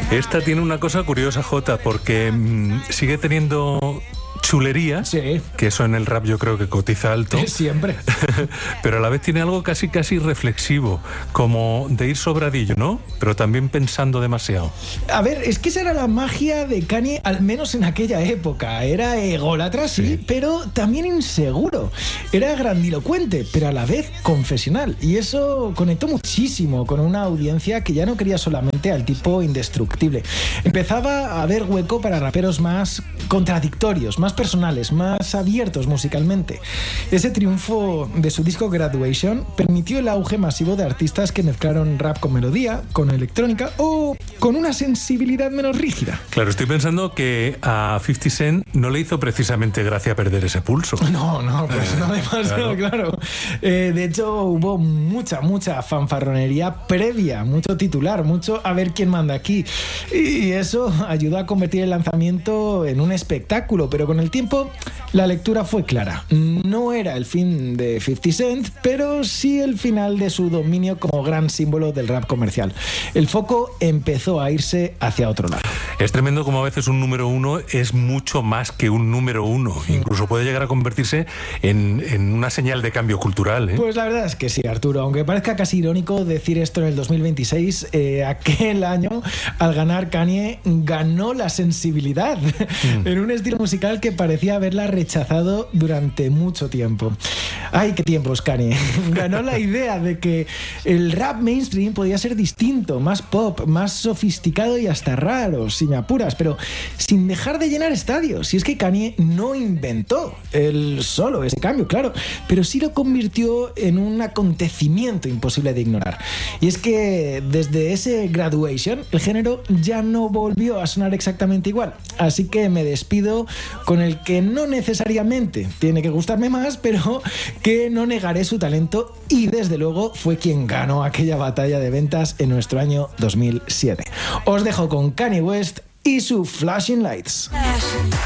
Esta tiene una cosa curiosa, Jota, porque sigue teniendo chulería, sí, que eso en el rap yo creo que cotiza alto. Siempre. Pero a la vez tiene algo casi reflexivo, como de ir sobradillo, ¿no? Pero también pensando demasiado. A ver, es que esa era la magia de Kanye, al menos en aquella época. Era ególatra, sí, pero también inseguro. Era grandilocuente, pero a la vez confesional. Y eso conectó muchísimo con una audiencia que ya no quería solamente al tipo indestructible. Empezaba a haber hueco para raperos más contradictorios, más personales, más abiertos musicalmente. Ese triunfo de su disco Graduation permitió el auge masivo de artistas que mezclaron rap con melodía, con electrónica o con una sensibilidad menos rígida. Claro, estoy pensando que a 50 Cent no le hizo precisamente gracia perder ese pulso. No, pues no demasiado, claro. De hecho, hubo mucha fanfarronería previa, mucho titular, mucho a ver quién manda aquí. Y eso ayudó a convertir el lanzamiento en un espectáculo, pero con el tiempo la lectura fue clara. No era el fin de 50 Cent, pero sí el final de su dominio como gran símbolo del rap comercial. El foco empezó a irse hacia otro lado. Es tremendo como a veces un número uno es mucho más que un número uno. Incluso puede llegar a convertirse en una señal de cambio cultural, ¿eh? Pues la verdad es que sí, Arturo. Aunque parezca casi irónico decir esto en el 2026, aquel año, al ganar, Kanye ganó la sensibilidad en un estilo musical que parecía haberla rechazado durante mucho tiempo. ¡Ay, qué tiempos, Kanye! Ganó la idea de que el rap mainstream podía ser distinto, más pop, más sofisticado y hasta raro, si me apuras, pero sin dejar de llenar estadios. Y es que Kanye no inventó él solo ese cambio, claro, pero sí lo convirtió en un acontecimiento imposible de ignorar. Y es que desde ese Graduation, el género ya no volvió a sonar exactamente igual. Así que me despido con el que no necesariamente tiene que gustarme más, pero que no negaré su talento y desde luego fue quien ganó aquella batalla de ventas en nuestro año 2007. Os dejo con Kanye West y su Flashing Lights.